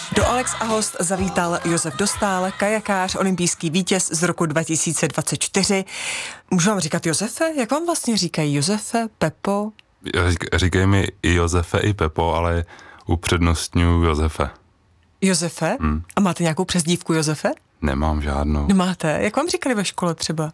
Do Alex a host zavítal Josef Dostál, kajakář, olympijský vítěz z roku 2024. Můžu vám říkat Josefe? Jak vám vlastně říkají? Josefe, Pepo? Říkají mi i Josefe, i Pepo, ale upřednostňuji Josefe. Josefe? A máte nějakou přezdívku Josefe? Nemám žádnou. Nemáte? Jak vám říkali ve škole třeba?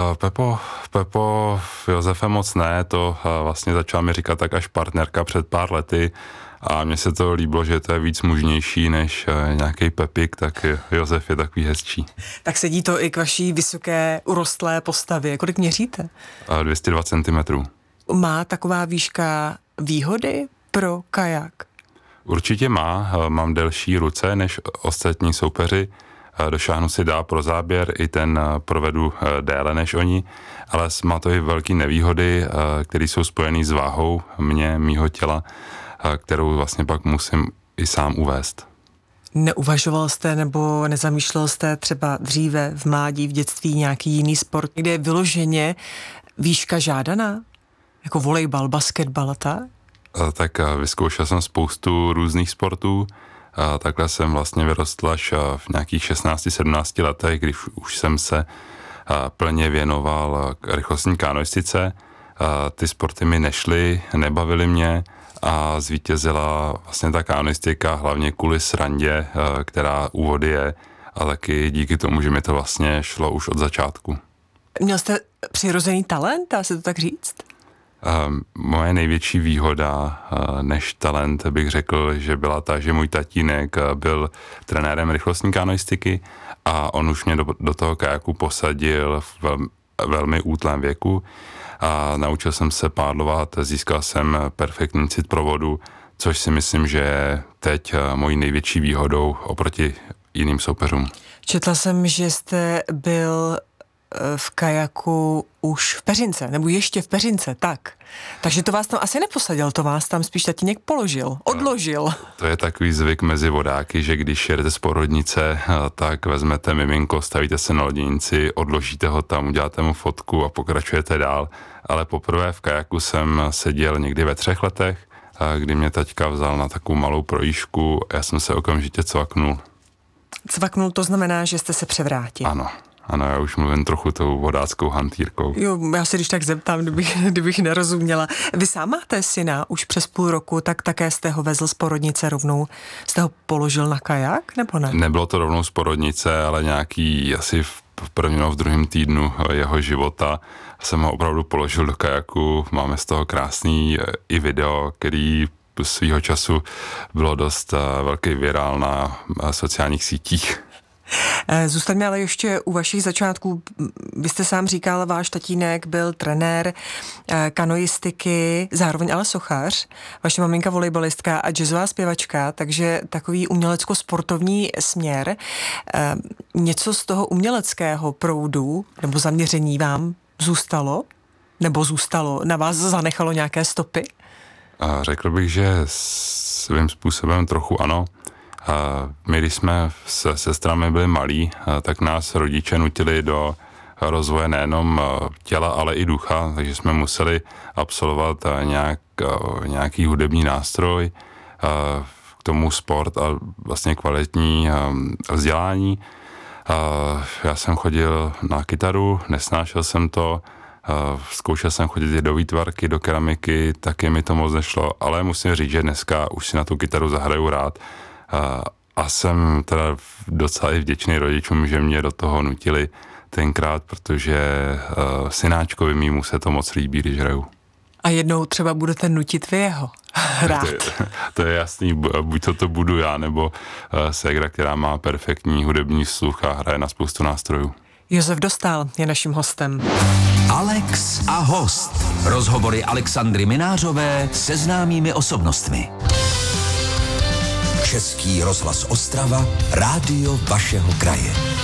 Pepo, Josefe moc ne, to vlastně začala mi říkat tak až partnerka před pár lety a mně se to líbilo, že to je víc mužnější než nějaký Pepik, tak Josef je takový hezčí. Tak sedí to i k vaší vysoké urostlé postavě. Kolik měříte? 202 cm. Má taková výška výhody pro kajak? Určitě má, mám delší ruce než ostatní soupeři, došáhnu si dál pro záběr, i ten provedu déle než oni, ale má to i velké nevýhody, které jsou spojené s váhou mýho těla, kterou vlastně pak musím i sám uvést. Neuvažoval jste nebo nezamýšlel jste třeba dříve v mládí, v dětství nějaký jiný sport, kde je vyloženě výška žádaná? Jako volejbal, basketbal a tak? Tak vyzkoušel jsem spoustu různých sportů. Takhle jsem vlastně vyrostl až v nějakých 16-17 letech, když už jsem se plně věnoval rychlostní kanoistice. Ty sporty mi nešly, nebavily mě a zvítězila vlastně ta kanoistika hlavně kvůli srandě, která úvody je, a taky díky tomu, že mi to vlastně šlo už od začátku. Měl jste přirozený talent, dá se to tak říct? Moje největší výhoda než talent bych řekl, že byla ta, že můj tatínek byl trenérem rychlostní kanoistiky a on už mě do toho kajaku posadil v velmi útlém věku a naučil jsem se pádlovat, získal jsem perfektní cit pro vodu, což si myslím, že je teď mojí největší výhodou oproti jiným soupeřům. Četla jsem, že jste byl v kajaku už v Peřince, nebo ještě v Peřince, tak. Takže to vás tam asi neposadil, to vás tam spíš tatínek odložil. To je takový zvyk mezi vodáky, že když jedete z porodnice, tak vezmete miminko, stavíte se na loděnici, odložíte ho tam, uděláte mu fotku a pokračujete dál. Ale poprvé v kajaku jsem seděl někdy ve 3 letech, kdy mě taťka vzal na takovou malou projížďku a já jsem se okamžitě cvaknul. Cvaknul, to znamená, že jste se převrátil. Ano, já už mluvím trochu tou vodáckou hantýrkou. Jo, já se když tak zeptám, kdybych nerozuměla. Vy sám máte syna už přes půl roku, tak také jste ho vezl z porodnice rovnou, jste ho položil na kajak, nebo ne? Nebylo to rovnou z porodnice, ale nějaký asi v prvním nebo v druhém týdnu jeho života jsem ho opravdu položil do kajaku. Máme z toho krásný i video, který svýho času bylo dost velký virál na sociálních sítích. Zůstaňme ale ještě u vašich začátků. Vy jste sám říkal, váš tatínek byl trenér kanoistiky, zároveň ale sochař, vaše maminka volejbalistka a jazzová zpěvačka, takže takový umělecko-sportovní směr. Něco z toho uměleckého proudu nebo zaměření vám zůstalo? Nebo na vás zanechalo nějaké stopy? Řekl bych, že svým způsobem trochu ano. My, když jsme se sestrami byli malí, tak nás rodiče nutili do rozvoje nejenom těla, ale i ducha, takže jsme museli absolvovat nějaký hudební nástroj, k tomu sport a vlastně kvalitní vzdělání. Já jsem chodil na kytaru, nesnášel jsem to, zkoušel jsem chodit i do výtvarky, do keramiky, taky mi to moc nešlo, ale musím říct, že dneska už si na tu kytaru zahraju rád. A jsem teda docela i vděčný rodičům, že mě do toho nutili tenkrát, protože synáčkovi mýmu se to moc líbí, když hraju. A jednou třeba budete nutit vy jeho hrát. To je jasný, buď to budu já, nebo ségra, která má perfektní hudební sluch a hraje na spoustu nástrojů. Josef Dostál je naším hostem. Alex a host. Rozhovory Alexandry Minářové se známými osobnostmi. Český rozhlas Ostrava, rádio vašeho kraje.